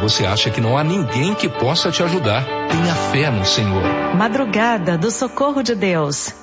você acha que não há ninguém que possa te ajudar, tenha fé no Senhor. Madrugada do Socorro de Deus.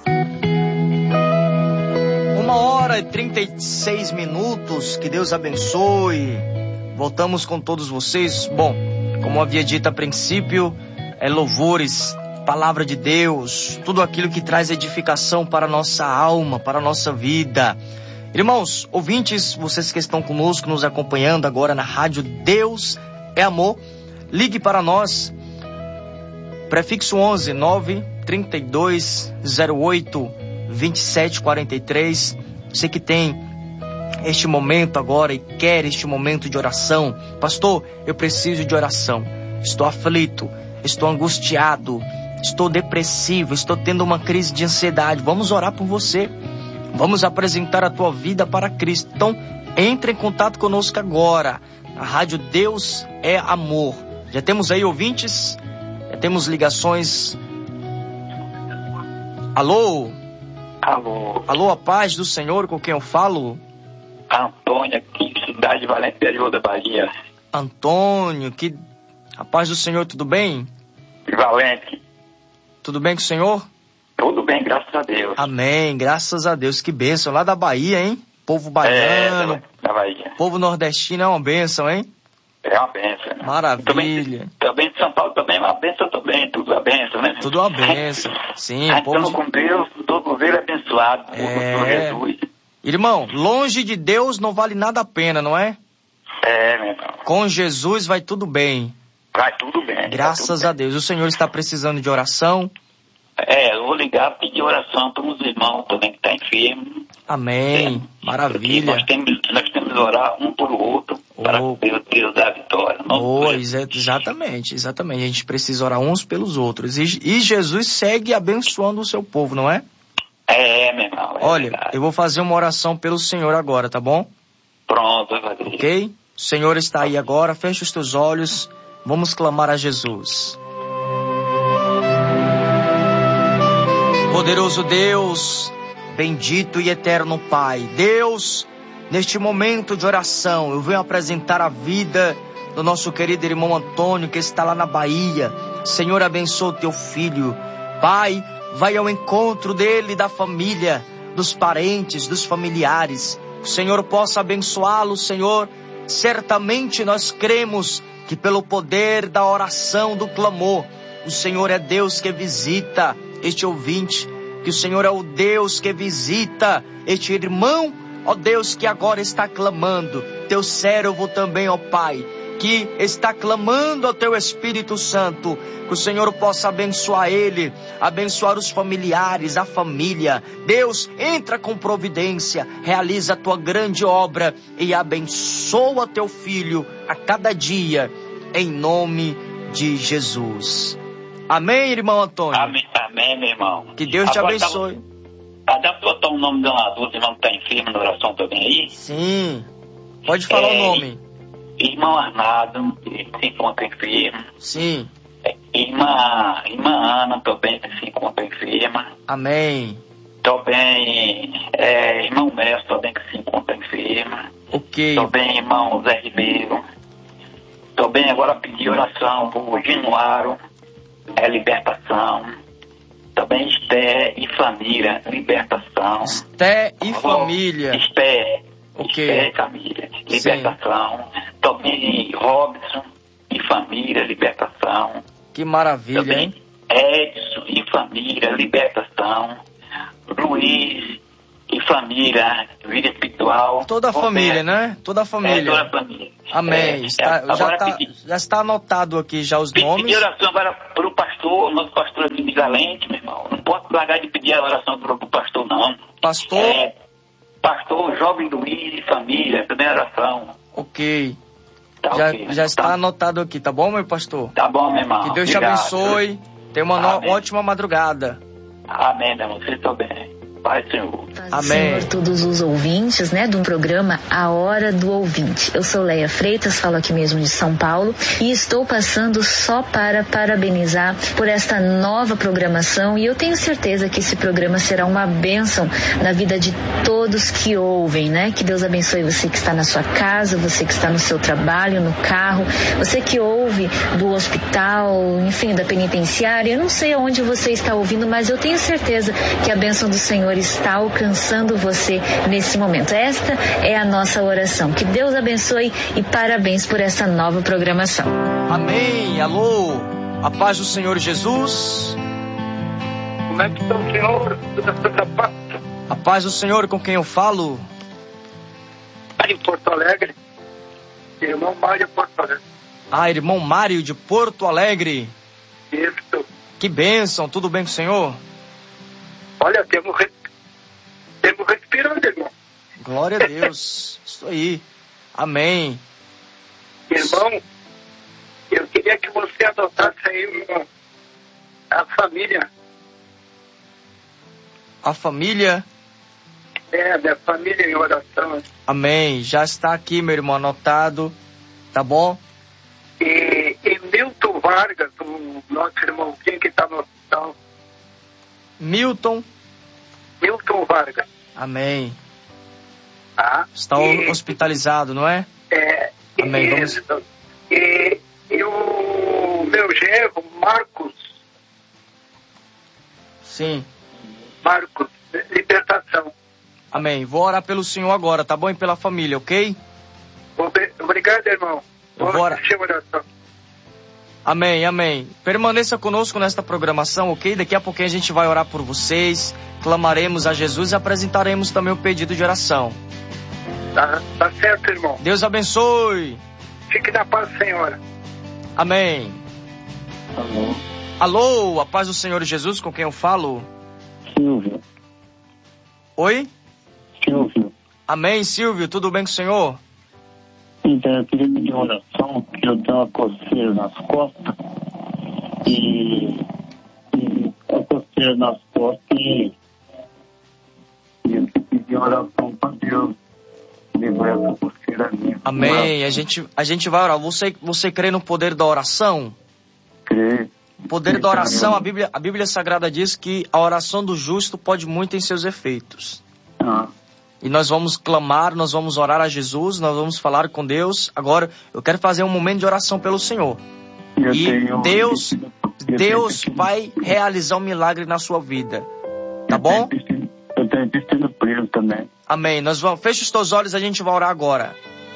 1h36, que Deus abençoe. Voltamos com todos vocês. Bom, como havia dito a princípio, louvores, palavra de Deus, tudo aquilo que traz edificação para a nossa alma, para a nossa vida. Irmãos, ouvintes, vocês que estão conosco, nos acompanhando agora na rádio Deus é Amor, ligue para nós, prefixo 11 932 08 2743. Você que tem este momento agora e quer este momento de oração. Pastor, eu preciso de oração. Estou aflito, estou angustiado, estou depressivo, estou tendo uma crise de ansiedade. Vamos orar por você. Vamos apresentar a tua vida para Cristo. Então, entre em contato conosco agora. A rádio Deus é Amor. Já temos aí ouvintes? Já temos ligações? Alô? Alô? Alô, a paz do Senhor, com quem eu falo? Antônio, aqui, cidade de Valente, interior da Bahia. Antônio, a paz do Senhor, tudo bem? Valente. Tudo bem com o Senhor? Tudo bem, graças a Deus. Amém, graças a Deus, que bênção. Lá da Bahia, hein? Povo baiano. Da Bahia. Povo nordestino é uma bênção, hein? É uma bênção. Maravilha. Também de São Paulo também é uma bênção também, tudo uma bênção, né? Tudo uma bênção. Sim, estamos com Deus, todo governo abençoado por Jesus. Irmão, longe de Deus não vale nada a pena, não é? Meu irmão. Com Jesus vai tudo bem. Vai tudo bem. Graças a Deus. O Senhor está precisando de oração? Eu vou ligar, pedir oração para os irmãos também que estão enfermos. Amém. Maravilha. Nós temos que orar um por outro para Deus dar a vitória. Exatamente. A gente precisa orar uns pelos outros. E Jesus segue abençoando o seu povo, não é? Meu irmão. Olha, verdade. eu vou fazer uma oração pelo Senhor agora, tá bom? Pronto, Rodrigo. Ok? O Senhor está aí agora, fecha os teus olhos, vamos clamar a Jesus. Poderoso Deus, bendito e eterno Pai, Deus, neste momento de oração, eu venho apresentar a vida do nosso querido irmão Antônio, que está lá na Bahia. Senhor, abençoa o teu filho. Pai, vai ao encontro dele, da família, dos parentes, dos familiares. O Senhor possa abençoá-lo, Senhor. Certamente nós cremos que pelo poder da oração, do clamor, o Senhor é Deus que visita este ouvinte, que o Senhor é o Deus que visita este irmão, ó Deus, que agora está clamando, teu servo também, ó Pai, que está clamando ao teu Espírito Santo, que o Senhor possa abençoar ele, abençoar os familiares, a família. Deus, entra com providência, realiza a tua grande obra e abençoa teu filho a cada dia, em nome de Jesus. Amém, irmão Antônio? Amém, meu irmão. Que Deus te abençoe. Dá para botar o nome de um adulto, irmão, que está enfermo na oração também aí? Sim, pode falar o nome. Irmão Arnaldo, que se encontra enfermo. Sim. Irmã Ana também, que se encontra enferma. Amém. Também, irmão Mestre também, que se encontra enferma. Ok. Também irmão Zé Ribeiro. Também agora pedir oração por Januário, libertação. Também Esté e família, libertação. Esté e família. Esté. Ok. Esté e família, libertação. Sim. Também Robson e família, libertação. Que maravilha, também, hein? Edson e família, libertação. Luiz e família, vida espiritual. Toda a família, né? Toda a família. Toda a família. Amém. Já está anotado aqui já os nomes. Pedir oração agora para o pastor, nosso pastor aqui de Galente, meu irmão. Não posso largar de pedir a oração para o pastor, não. Pastor? Pastor Jovem Luiz e família, também oração. Ok. Tá, já está anotado aqui, tá bom, meu pastor? Tá bom, meu irmão. Que Deus te abençoe. Tenha uma ótima madrugada. Amém, meu irmão. Vocês estão bem. Pai, Senhor. Amém. Senhor, todos os ouvintes, né, do programa A Hora do Ouvinte. Eu sou Leia Freitas, falo aqui mesmo de São Paulo e estou passando só para parabenizar por esta nova programação, e eu tenho certeza que esse programa será uma bênção na vida de todos que ouvem, né? Que Deus abençoe você que está na sua casa, você que está no seu trabalho, no carro, você que ouve do hospital, enfim, da penitenciária. Eu não sei aonde você está ouvindo, mas eu tenho certeza que a bênção do Senhor está alcançando você nesse momento. Esta é a nossa oração. Que Deus abençoe e parabéns por essa nova programação. Amém. Alô, a paz do Senhor Jesus. Como é que está o Senhor? A paz do Senhor, com quem eu falo? Em Porto Alegre. Irmão Mário de Porto Alegre. Ah, irmão Mário de Porto Alegre. Isso. Que bênção, tudo bem com o Senhor? Olha, temos respirando, irmão. Glória a Deus. Isso aí. Amém. Irmão, eu queria que você adotasse aí a família. A família? Da família em oração. Amém. Já está aqui, meu irmão, anotado. Tá bom? E Milton Vargas, o nosso irmãozinho que está no hospital. Milton Vargas. Amém. Está hospitalizado, não é? Amém. Vamos... E o meu genro, Marcos. Sim. Marcos, libertação. Amém. Vou orar pelo Senhor agora, tá bom? E pela família, ok? Obrigado, irmão. Oração. Amém, amém. Permaneça conosco nesta programação, ok? Daqui a pouquinho a gente vai orar por vocês, clamaremos a Jesus e apresentaremos também o pedido de oração. Tá certo, irmão. Deus abençoe. Fique na paz, Senhora. Amém. Alô, a paz do Senhor Jesus, com quem eu falo? Silvio. Oi? Silvio. Amém, Silvio, tudo bem com o Senhor? Então, eu queria pedir uma oração, que eu tenho uma coceira nas costas, e a coceira nas costas, e eu queria pedir uma oração para Deus livrar essa coceira minha. Amém, a gente vai orar. Você crê no poder da oração? Creio. O poder da oração, a Bíblia Sagrada diz que a oração do justo pode muito em seus efeitos. E nós vamos clamar, nós vamos orar a Jesus, nós vamos falar com Deus. Agora, eu quero fazer um momento de oração pelo Senhor. Deus vai realizar um milagre na sua vida. Tá bom? Eu tenho intestino preso também. Amém. Fecha os teus olhos, a gente vai orar agora.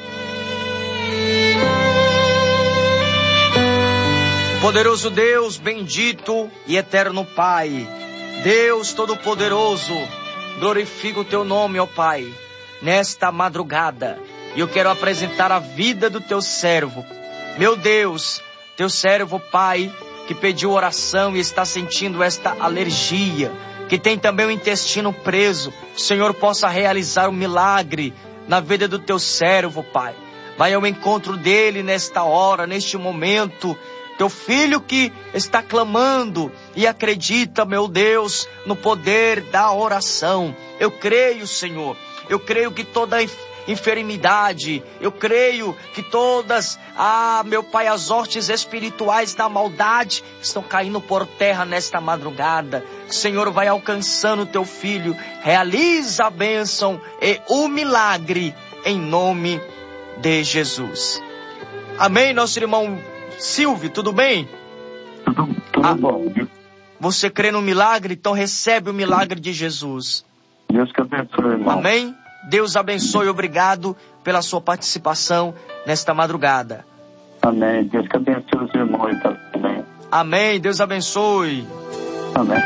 Poderoso Deus, bendito e eterno Pai, Deus Todo-Poderoso, glorifico o teu nome, ó Pai, nesta madrugada. E eu quero apresentar a vida do teu servo. Meu Deus, teu servo, Pai, que pediu oração e está sentindo esta alergia, que tem também o intestino preso. O Senhor possa realizar um milagre na vida do teu servo, Pai. Vai ao encontro dele nesta hora, neste momento. Teu filho que está clamando e acredita, meu Deus, no poder da oração. Eu creio, Senhor. Eu creio que toda enfermidade, eu creio que todas, meu Pai, as hortes espirituais da maldade estão caindo por terra nesta madrugada. O Senhor vai alcançando teu filho. Realiza a bênção e o milagre em nome de Jesus. Amém, nosso irmão Silvio, tudo bem? Tudo bom. Você crê no milagre? Então recebe o milagre de Jesus. Deus que abençoe, irmão. Amém? Deus abençoe, obrigado pela sua participação nesta madrugada. Amém. Deus que abençoe os irmãos também. Amém. Deus abençoe. Amém.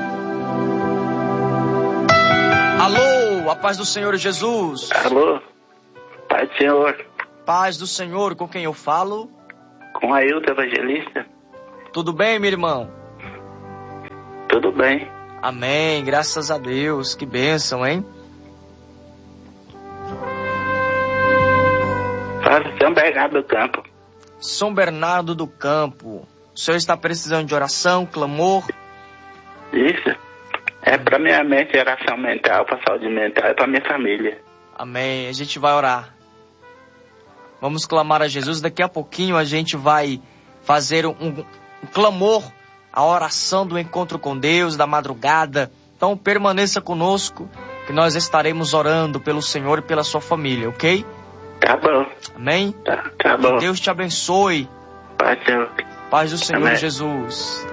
Alô, a paz do Senhor Jesus. Alô, paz do Senhor. Paz do Senhor, com quem eu falo? Com Ailton Evangelista. Tudo bem, meu irmão? Tudo bem. Amém, graças a Deus. Que bênção, hein? Fala, São Bernardo do Campo. São Bernardo do Campo. O senhor está precisando de oração, clamor? Isso. É para minha mente, geração mental, para saúde mental, é para minha família. Amém. A gente vai orar. Vamos clamar a Jesus. Daqui a pouquinho a gente vai fazer um clamor, a oração do encontro com Deus, da madrugada. Então permaneça conosco, que nós estaremos orando pelo Senhor e pela sua família, ok? Tá bom. Amém? Tá bom. Que Deus te abençoe. Paz do Senhor. Amém. Jesus.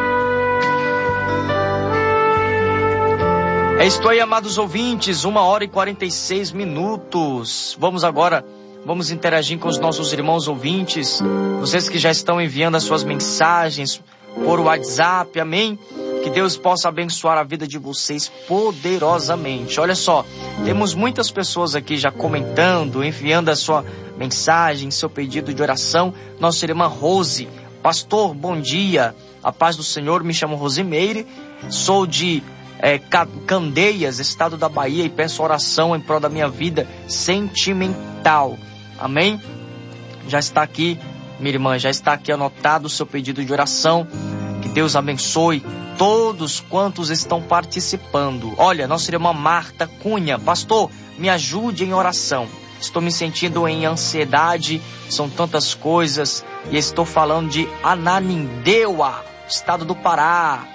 É isto aí, amados ouvintes, 1h46. Vamos interagir com os nossos irmãos ouvintes, vocês que já estão enviando as suas mensagens por WhatsApp, amém? Que Deus possa abençoar a vida de vocês poderosamente. Olha só, temos muitas pessoas aqui já comentando, enviando a sua mensagem, seu pedido de oração. Nossa irmã Rose: pastor, bom dia, a paz do Senhor, me chamo Rosimeire, sou de Candeias, estado da Bahia, e peço oração em prol da minha vida sentimental. Amém? Já está aqui, minha irmã, já está aqui anotado o seu pedido de oração. Que Deus abençoe todos quantos estão participando. Olha, nossa irmã Marta Cunha: pastor, me ajude em oração. Estou me sentindo em ansiedade, são tantas coisas, e estou falando de Ananindeua, estado do Pará.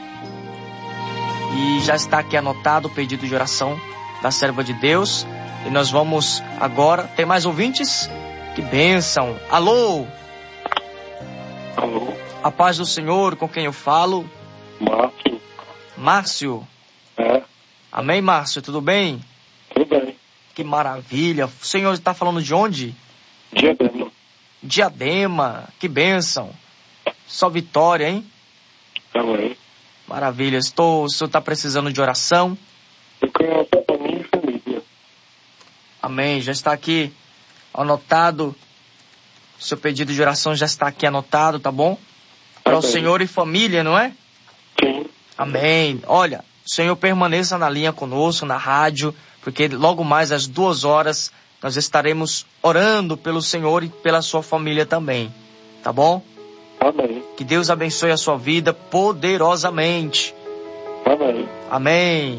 E já está aqui anotado o pedido de oração da serva de Deus. E nós vamos agora... Tem mais ouvintes? Que bênção! Alô? Alô? A paz do Senhor, com quem eu falo? Márcio. Márcio? É. Amém, Márcio? Tudo bem? Tudo bem. Que maravilha! O senhor está falando de onde? Diadema. Diadema, que bênção! Só vitória, hein? Amém. Maravilha. O senhor está precisando de oração? Eu quero orar para minha família. Amém. Já está aqui anotado. O seu pedido de oração já está aqui anotado, tá bom? Para o Senhor e família, não é? Sim. Amém. Olha, o Senhor permaneça na linha conosco, na rádio, porque logo mais às 2h nós estaremos orando pelo Senhor e pela sua família também. Tá bom? Amém. Que Deus abençoe a sua vida poderosamente. Amém. Amém.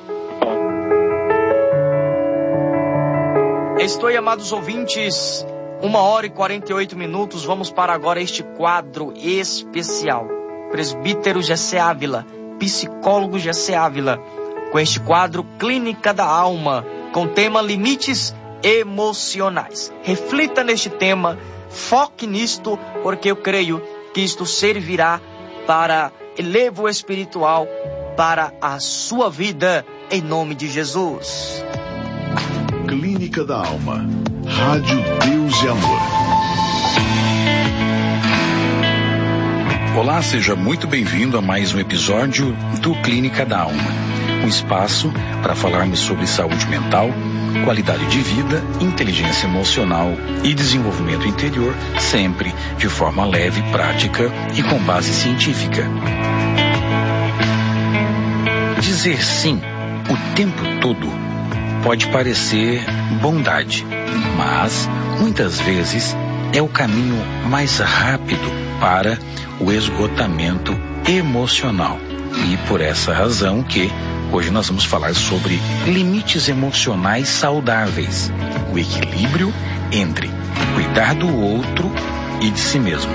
Estou aí, amados ouvintes, 1h48. Vamos para agora este quadro especial. Presbítero Gessé Ávila, psicólogo Gessé Ávila, com este quadro Clínica da Alma, com tema Limites Emocionais. Reflita neste tema, foque nisto, porque eu creio que isto servirá para elevo espiritual para a sua vida, em nome de Jesus. Clínica da Alma, Rádio Deus e Amor. Olá, seja muito bem-vindo a mais um episódio do Clínica da Alma, um espaço para falarmos sobre saúde mental, qualidade de vida, inteligência emocional e desenvolvimento interior, sempre de forma leve, prática e com base científica. Dizer sim o tempo todo pode parecer bondade, mas muitas vezes é o caminho mais rápido para o esgotamento emocional. E por essa razão que hoje nós vamos falar sobre limites emocionais saudáveis, o equilíbrio entre cuidar do outro e de si mesmo.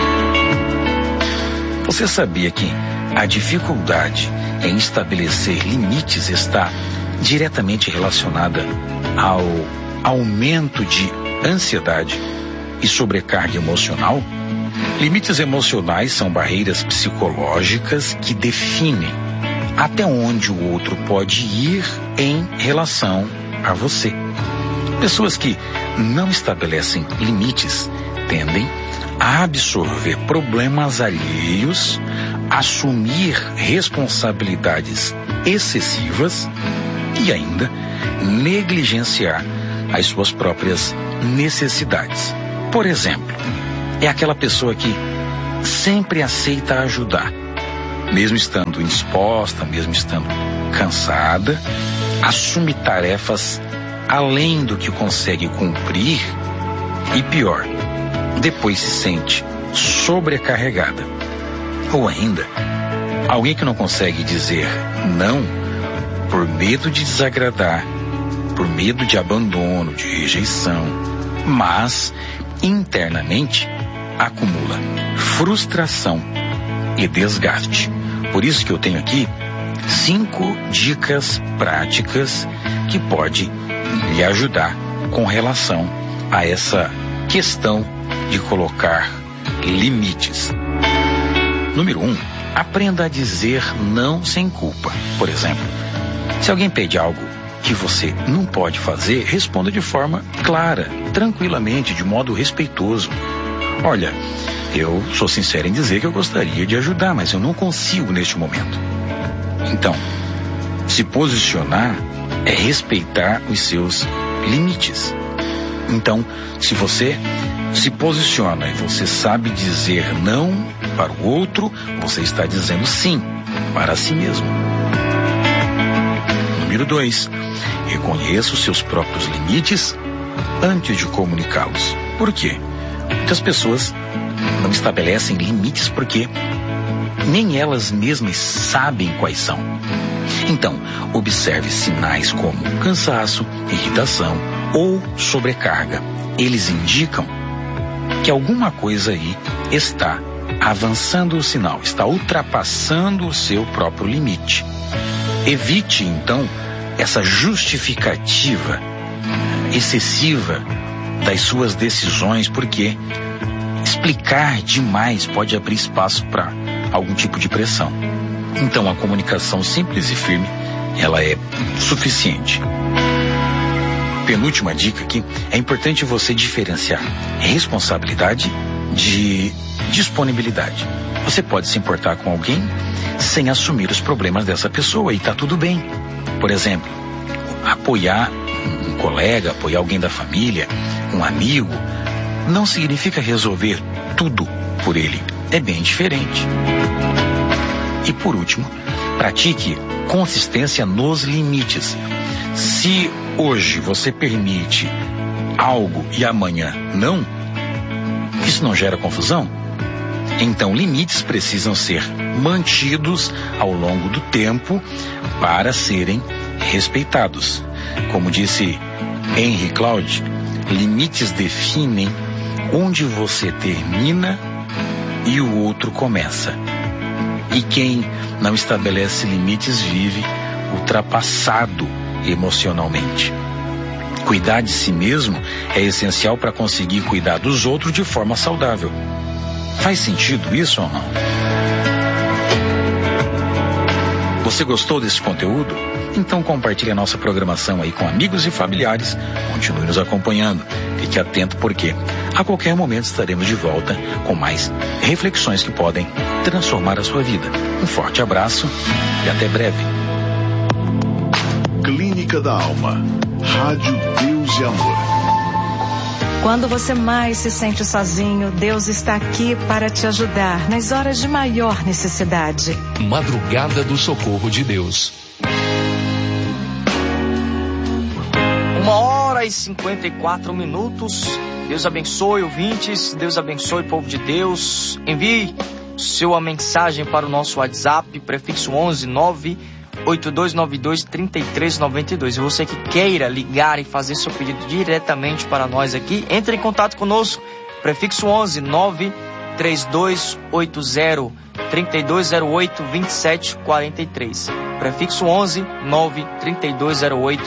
Você sabia que a dificuldade em estabelecer limites está diretamente relacionada ao aumento de ansiedade e sobrecarga emocional? Limites emocionais são barreiras psicológicas que definem até onde o outro pode ir em relação a você. Pessoas que não estabelecem limites tendem a absorver problemas alheios, assumir responsabilidades excessivas e ainda negligenciar as suas próprias necessidades. Por exemplo, é aquela pessoa que sempre aceita ajudar, mesmo estando indisposta, mesmo estando cansada, assume tarefas além do que consegue cumprir e pior, depois se sente sobrecarregada. Ou ainda, Alguém que não consegue dizer não por medo de desagradar, por medo de abandono, de rejeição, mas internamente acumula frustração e desgaste. Por isso que eu tenho aqui 5 dicas práticas que pode lhe ajudar com relação a essa questão de colocar limites. Número 1, aprenda a dizer não sem culpa. Por exemplo, se alguém pede algo que você não pode fazer, responda de forma clara, tranquilamente, de modo respeitoso. Olha, eu sou sincero em dizer que eu gostaria de ajudar, mas eu não consigo neste momento. Então, se posicionar é respeitar os seus limites. Então, se você se posiciona e você sabe dizer não para o outro, você está dizendo sim para si mesmo. Número 2, reconheça os seus próprios limites antes de comunicá-los. Por quê? Muitas pessoas não estabelecem limites porque nem elas mesmas sabem quais são. Então, observe sinais como cansaço, irritação ou sobrecarga. Eles indicam que alguma coisa aí está avançando o sinal, está ultrapassando o seu próprio limite. Evite, então, essa justificativa excessiva das suas decisões, porque explicar demais pode abrir espaço para algum tipo de pressão. Então, a comunicação simples e firme, ela é suficiente. Penúltima dica aqui, é importante você diferenciar responsabilidade de disponibilidade. Você pode se importar com alguém sem assumir os problemas dessa pessoa e está tudo bem. Por exemplo, apoiar um colega, apoiar alguém da família, um amigo, não significa resolver tudo por ele. É bem diferente. E por último, pratique consistência nos limites. Se hoje você permite algo e amanhã não, isso não gera confusão? Então, limites precisam ser mantidos ao longo do tempo para serem respeitados. Como disse Henry Cloud, limites definem onde você termina e o outro começa. E quem não estabelece limites vive ultrapassado emocionalmente. Cuidar de si mesmo é essencial para conseguir cuidar dos outros de forma saudável. Faz sentido isso ou não? Você gostou desse conteúdo? Então compartilhe a nossa programação aí com amigos e familiares. Continue nos acompanhando. Fique atento porque a qualquer momento estaremos de volta com mais reflexões que podem transformar a sua vida. Um forte abraço e até breve. Clínica da Alma. Rádio Deus e Amor. Quando você mais se sente sozinho, Deus está aqui para te ajudar nas horas de maior necessidade. Madrugada do Socorro de Deus. 1h54. Deus abençoe, ouvintes. Deus abençoe, povo de Deus. Envie sua mensagem para o nosso WhatsApp, prefixo 11 98292 3392. E você que queira ligar e fazer seu pedido diretamente para nós aqui, entre em contato conosco, prefixo 11 93280 3208 2743. Prefixo 11 93208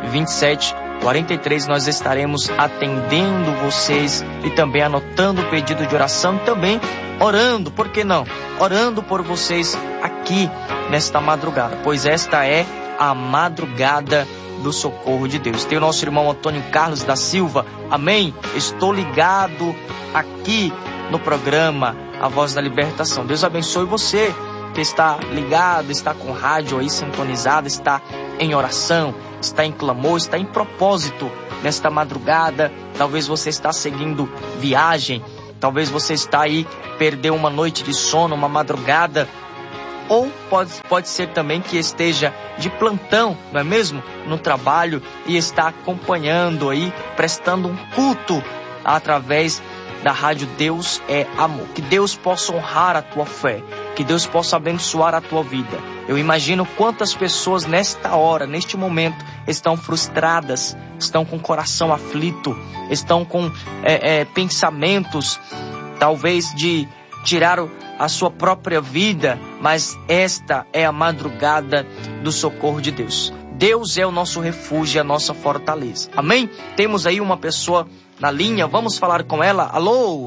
2743. Nós estaremos atendendo vocês e também anotando o pedido de oração e também orando, por que não? Orando por vocês aqui nesta madrugada, pois esta é a madrugada do Socorro de Deus. Tem o nosso irmão Antônio Carlos da Silva, amém? Estou ligado aqui no programa A Voz da Libertação. Deus abençoe você que está ligado, está com o rádio aí sintonizado, está em oração, está em clamor, está em propósito nesta madrugada. Talvez você está seguindo viagem, talvez você está aí, perdeu uma noite de sono, uma madrugada, ou pode ser também que esteja de plantão, não é mesmo? No trabalho e está acompanhando aí, prestando um culto através da Rádio Deus é Amor. Que Deus possa honrar a tua fé, que Deus possa abençoar a tua vida. Eu imagino quantas pessoas nesta hora, neste momento, estão frustradas, estão com o coração aflito, estão com pensamentos, talvez de tirar a sua própria vida, mas esta é a madrugada do socorro de Deus. Deus é o nosso refúgio e a nossa fortaleza. Amém? Temos aí uma pessoa na linha, vamos falar com ela. Alô?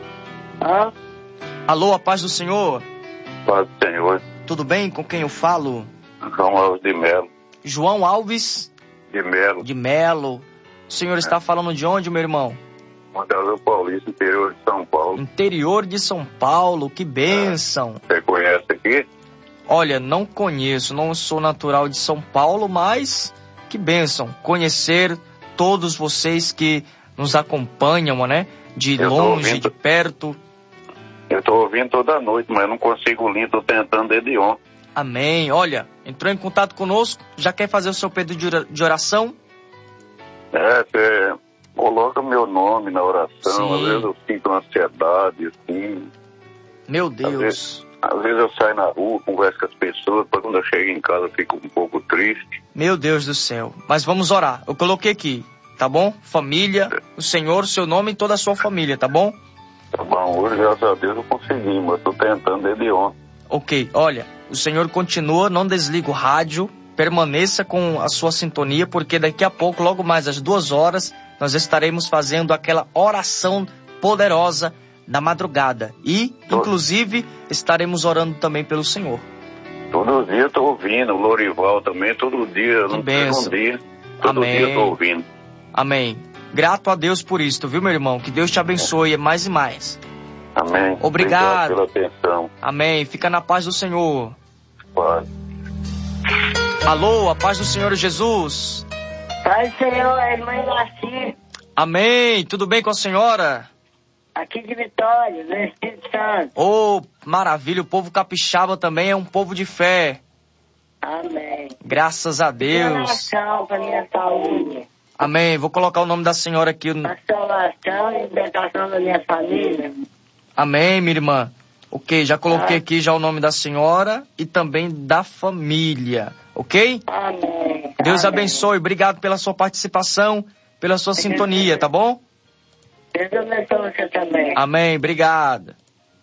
Alô, a paz do Senhor. Paz do Senhor. Tudo bem? Com quem eu falo? João Alves de Melo. João Alves? De Melo. De Melo. O senhor está falando de onde, meu irmão? Montevideo Paulista, interior de São Paulo. Interior de São Paulo, que bênção. Você conhece aqui? Olha, não conheço, não sou natural de São Paulo, mas que bênção conhecer todos vocês que nos acompanham, né? De longe, de perto. Eu estou ouvindo toda noite, mas não consigo ler, estou tentando desde ontem. Amém. Olha, entrou em contato conosco, já quer fazer o seu pedido de oração? Você coloca meu nome na oração. Sim. Às vezes eu fico com ansiedade, assim. Meu Deus. Às vezes eu saio na rua, converso com as pessoas, para quando eu chego em casa eu fico um pouco triste. Meu Deus do céu. Mas vamos orar. Eu coloquei aqui, tá bom? Família, o Senhor, o seu nome e toda a sua família, tá bom? Tá bom, hoje graças a Deus eu consegui, mas estou tentando desde ontem. Ok, olha, o Senhor continua, não desliga o rádio, permaneça com a sua sintonia, porque daqui a pouco, logo mais às 2h, nós estaremos fazendo aquela oração poderosa da madrugada. E, inclusive, estaremos orando também pelo Senhor. Todo dia eu tô ouvindo, o Lorival também, todo dia, que não bênção. Um dia, todo Amém. dia eu tô ouvindo. Amém. Grato a Deus por isto, viu, meu irmão? Que Deus te abençoe mais e mais. Amém. Obrigado pela atenção. Amém. Fica na paz do Senhor. Paz. Alô, a paz do Senhor Jesus. Paz do Senhor, é irmã Iraci. Amém. Tudo bem com a senhora? Aqui de Vitória, do Espírito Santo. Oh, maravilha. O povo capixaba também é um povo de fé. Amém. Graças a Deus. Oração para minha saúde. Amém. Vou colocar o nome da senhora aqui. Oração e libertação da minha família. Amém, minha irmã. Ok, já coloquei aqui já o nome da senhora e também da família. Ok? Amém. Deus Amém. abençoe. Obrigado pela sua participação, pela sua sintonia, tá bom? Deus abençoe você também. Amém. Obrigado.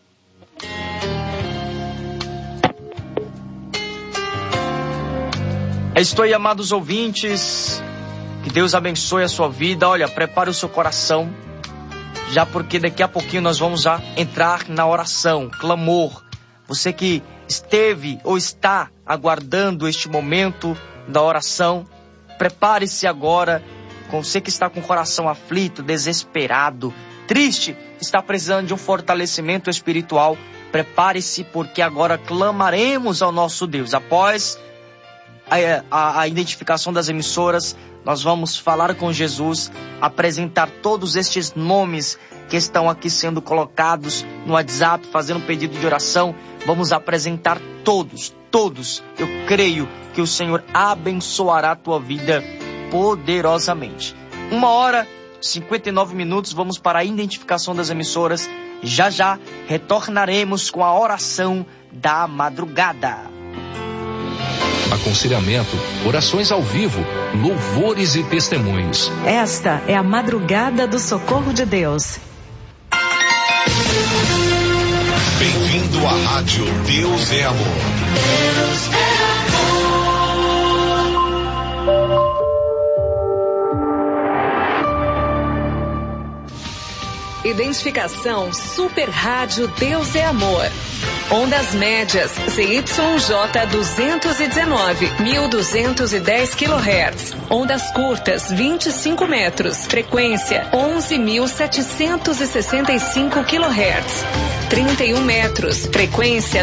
Estou aí, amados ouvintes. Que Deus abençoe a sua vida. Olha, prepare o seu coração. Já porque daqui a pouquinho nós vamos já entrar na oração, clamor. Você que esteve ou está aguardando este momento da oração, prepare-se agora. Com você que está com o coração aflito, desesperado, triste, está precisando de um fortalecimento espiritual, prepare-se porque agora clamaremos ao nosso Deus. Após a identificação das emissoras, nós vamos falar com Jesus, apresentar todos estes nomes que estão aqui sendo colocados no WhatsApp, fazendo pedido de oração. Vamos apresentar todos. Eu creio que o Senhor abençoará a tua vida poderosamente. 1h59, vamos para a identificação das emissoras. Já retornaremos com a oração da madrugada. Aconselhamento, orações ao vivo, louvores e testemunhos. Esta é a madrugada do socorro de Deus. Bem-vindo à rádio Deus é Amor. Deus é amor. Identificação Super Rádio Deus é Amor. Ondas médias ZYJ 219, 1210 kHz. Ondas curtas 25 metros. Frequência 11.765 kHz. 31 metros. Frequência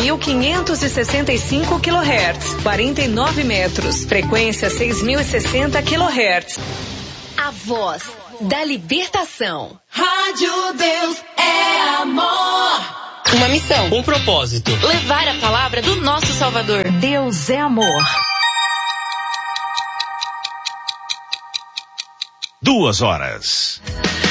9.565 kHz. 49 metros. Frequência 6.060 kHz. A voz da libertação. Rádio Deus é amor. Uma missão. Um propósito. Levar a palavra do nosso Salvador. Deus é amor. 2 horas.